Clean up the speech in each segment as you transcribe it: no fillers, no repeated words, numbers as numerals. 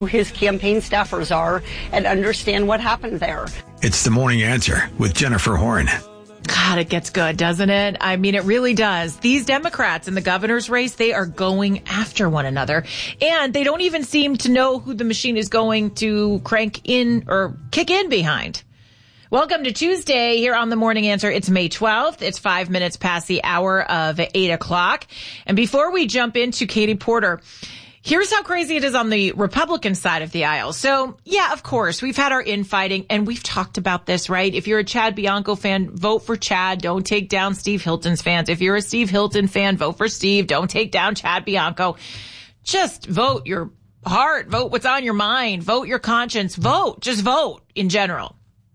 his campaign staffers are and understand what happened there. It's The Morning Answer with Jennifer Horn. God, it gets good, doesn't it? I mean, it really does. These Democrats in the governor's race, they are going after one another. And they don't even seem to know who the machine is going to crank in or kick in behind. Welcome to Tuesday here on The Morning Answer. It's May 12th. It's 5 minutes past the hour of 8 o'clock. And before we jump into Katie Porter, here's how crazy it is on the Republican side of the aisle. So, yeah, of course, we've had our infighting, and we've talked about this, right? If you're a Chad Bianco fan, vote for Chad. Don't take down Steve Hilton's fans. If you're a Steve Hilton fan, vote for Steve. Don't take down Chad Bianco. Just vote your heart. Vote what's on your mind. Vote your conscience. Vote. Just vote in general.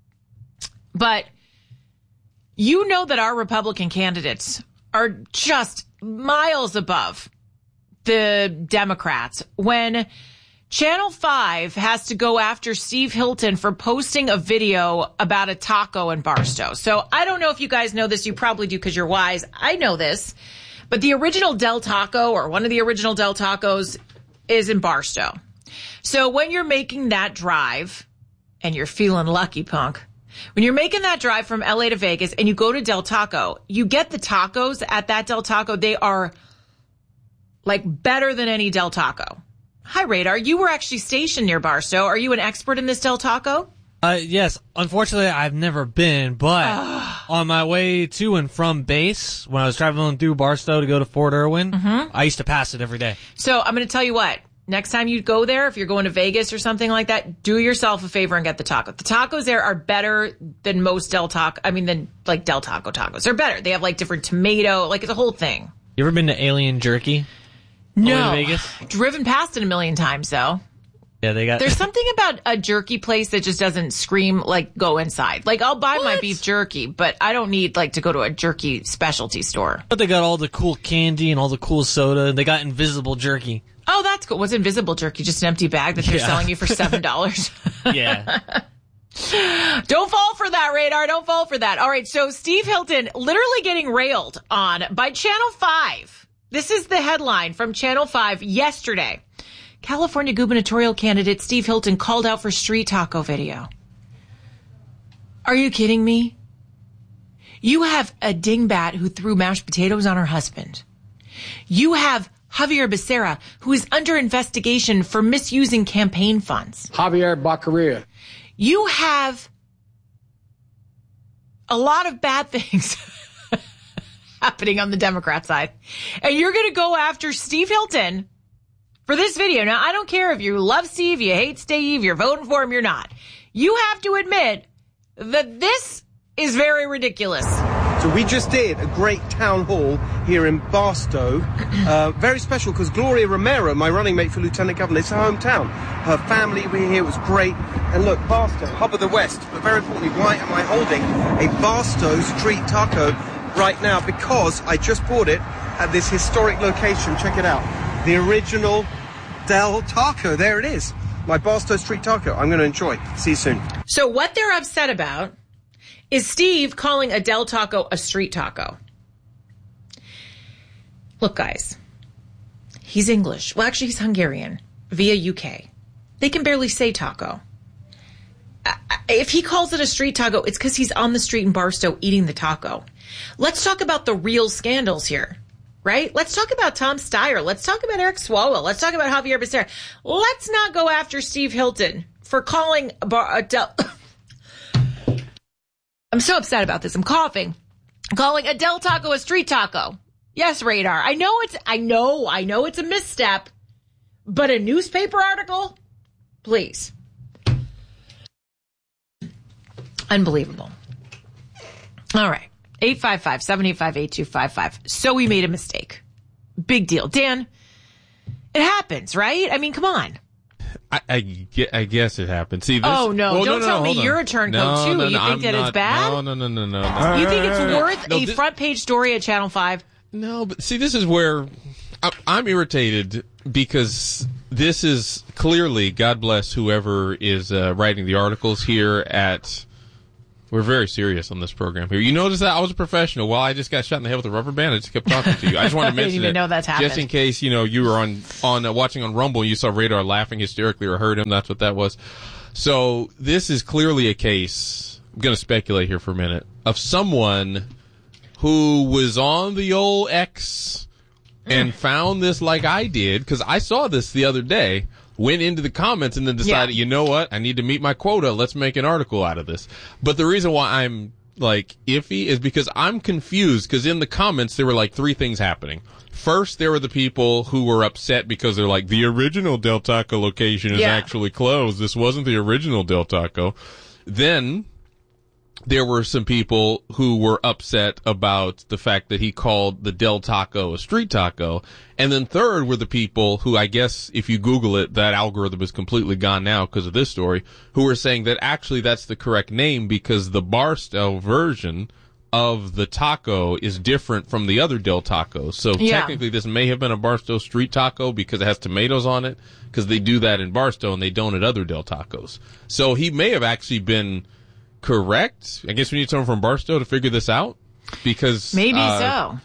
But you know that our Republican candidates are just miles above the Democrats when Channel 5 has to go after Steve Hilton for posting a video about a taco in Barstow. So I don't know if you guys know this. You probably do because you're wise. I know this. But the original Del Taco, or one of the original Del Tacos, is in Barstow. So when you're making that drive, and you're feeling lucky, punk, when you're making that drive from LA to Vegas and you go to Del Taco, you get the tacos at that Del Taco. They are like better than any Del Taco. Hi, Radar. You were actually stationed near Barstow. Are you an expert in this Del Taco? Yes. Unfortunately, I've never been, but on my way to and from base, when I was traveling through Barstow to go to Fort Irwin, I used to pass it every day. So I'm going to tell you what. Next time you go there, if you're going to Vegas or something like that, do yourself a favor and get the taco. The tacos there are better than most Del Taco. I mean, than like Del Taco tacos. They're better. They have like different tomato, like it's a whole thing. You ever been to Alien Jerky? No. Vegas? Driven past it a million times though. Yeah, they got. There's something about a jerky place that just doesn't scream like go inside. Like I'll buy my beef jerky, but I don't need like to go to a jerky specialty store. But they got all the cool candy and all the cool soda, and they got invisible jerky. Oh, that's cool. What's invisible jerky? Just an empty bag that they're selling you for $7? Yeah. Don't fall for that, Radar. Don't fall for that. All right. So Steve Hilton literally getting railed on by Channel 5. This is the headline from Channel 5 yesterday. California gubernatorial candidate Steve Hilton called out for street taco video. Are you kidding me? You have a dingbat who threw mashed potatoes on her husband. You have Javier Becerra, who is under investigation for misusing campaign funds. Javier Baccaria. You have a lot of bad things happening on the Democrat side. And you're going to go after Steve Hilton for this video. Now, I don't care if you love Steve, you hate Steve, you're voting for him, you're not. You have to admit that this is very ridiculous. So we just did a great town hall here in Barstow. Very special because Gloria Romero, my running mate for Lieutenant Governor, it's her hometown. Her family were here, it was great. And look, Barstow, hub of the West. But very importantly, why am I holding a Barstow street taco right now? Because I just bought it at this historic location. Check it out. The original Del Taco. There it is. My Barstow street taco. I'm going to enjoy. See you soon. So what they're upset about is Steve calling a Del Taco a street taco. Look, guys, he's English. Well, actually, he's Hungarian via UK. They can barely say taco. If he calls it a street taco, it's because he's on the street in Barstow eating the taco. Let's talk about the real scandals here, right? Let's talk about Tom Steyer. Let's talk about Eric Swalwell. Let's talk about Javier Becerra. Let's not go after Steve Hilton for calling a Del... I'm so upset about this. I'm coughing. Calling a Del Taco a street taco. Yes, Radar. I know it's a misstep, but a newspaper article? Please. Unbelievable. All right. 855-785-8255. So we made a mistake. Big deal. Dan, it happens, right? I mean, come on. I guess it happened. See, this, oh, no. Don't tell me you're a turncoat, too. No, you think that it's bad? No. You think it's worth a front page story at Channel 5? No, but see, this is where I'm irritated because this is clearly, God bless whoever is writing the articles here at We're very serious on this program here. You notice that I was a professional. Well, I just got shot in the head with a rubber band. I just kept talking to you. I just wanted to mention I didn't even know that's happened. Just in case, you were on watching on Rumble and you saw Radar laughing hysterically or heard him. That's what that was. So this is clearly a case, I'm going to speculate here for a minute, of someone who was on the old X and found this like I did, because I saw this the other day, went into the comments and then decided, you know what, I need to meet my quota. Let's make an article out of this. But the reason why I'm like iffy is because I'm confused, because in the comments there were like three things happening. First, there were the people who were upset because they're like, the original Del Taco location is actually closed. This wasn't the original Del Taco. Then there were some people who were upset about the fact that he called the Del Taco a street taco. And then third were the people who, I guess, if you Google it, that algorithm is completely gone now because of this story, who were saying that actually that's the correct name because the Barstow version of the taco is different from the other Del Tacos. So technically this may have been a Barstow street taco because it has tomatoes on it, because they do that in Barstow and they don't at other Del Tacos. So he may have actually been correct. I guess we need someone from Barstow to figure this out, because maybe I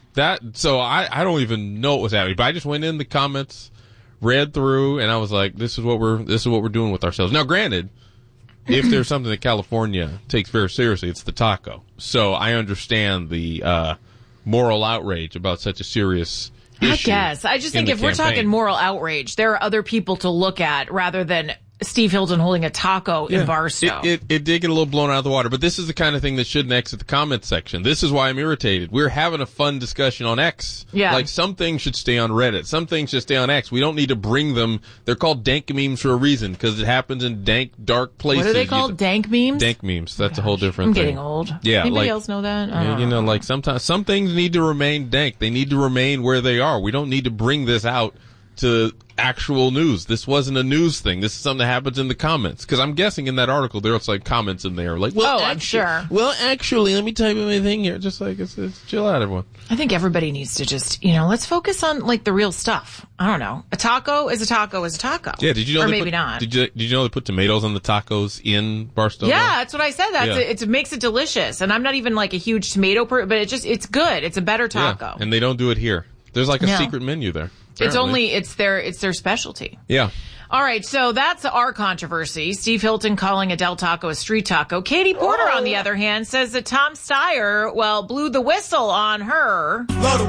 don't even know what was happening, but I just went in the comments, read through, and I was like, this is what we're doing with ourselves. Now, granted, if there's something that California takes very seriously, it's the taco. So I understand the moral outrage about such a serious issue. I guess. I just think if we're talking moral outrage, there are other people to look at rather than Steve Hilton holding a taco in Barstow. It did get a little blown out of the water, but this is the kind of thing that shouldn't exit the comments section. This is why I'm irritated. We're having a fun discussion on X. Yeah. Like, some things should stay on Reddit. Some things should stay on X. We don't need to bring them. They're called dank memes for a reason, because it happens in dank, dark places. What are they called? Dank memes? Dank memes. That's a whole different thing. I'm getting old. Yeah. Anybody else know that? Like sometimes some things need to remain dank. They need to remain where they are. We don't need to bring this out to actual news. This wasn't a news thing. This is something that happens in the comments. Because I'm guessing in that article there's like comments in there like, well, I'm sure. Well, actually, let me type in my thing here. Just like it's chill out, everyone. I think everybody needs to just, let's focus on like the real stuff. I don't know. A taco is a taco is a taco. Yeah, did you know? Or maybe not. Did you know they put tomatoes on the tacos in Barstow? Yeah, that's what I said. It makes it delicious. And I'm not even like a huge tomato person, but it's good. It's a better taco. Yeah, and they don't do it here. There's like a secret menu there. Apparently. It's their specialty. Yeah. All right, so that's our controversy. Steve Hilton calling a Del Taco a street taco. Katie Porter, on the other hand, says that Tom Steyer, blew the whistle on her. Blow the